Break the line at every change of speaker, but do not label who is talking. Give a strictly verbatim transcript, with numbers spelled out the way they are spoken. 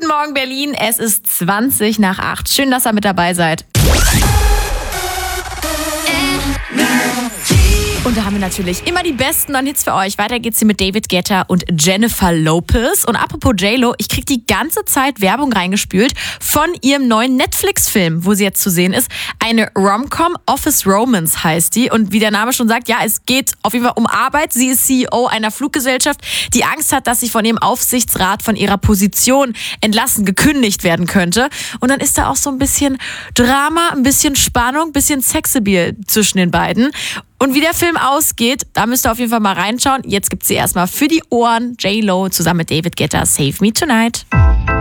Guten Morgen Berlin, es ist zwanzig nach acht. Schön, dass ihr mit dabei seid. Und da haben wir natürlich immer die besten neuen Hits für euch. Weiter geht's hier mit David Guetta und Jennifer Lopez. Und apropos J-Lo, ich krieg die ganze Zeit Werbung reingespült von ihrem neuen Netflix-Film, wo sie jetzt zu sehen ist. Eine Rom-Com, Office Romance heißt die. Und wie der Name schon sagt, ja, es geht auf jeden Fall um Arbeit. Sie ist C E O einer Fluggesellschaft, die Angst hat, dass sie von ihrem Aufsichtsrat, von ihrer Position entlassen, gekündigt werden könnte. Und dann ist da auch so ein bisschen Drama, ein bisschen Spannung, ein bisschen Sexappeal zwischen den beiden. Und wie der Film ausgeht, da müsst ihr auf jeden Fall mal reinschauen. Jetzt gibt's sie erstmal für die Ohren. J-Lo zusammen mit David Guetta, Save Me Tonight.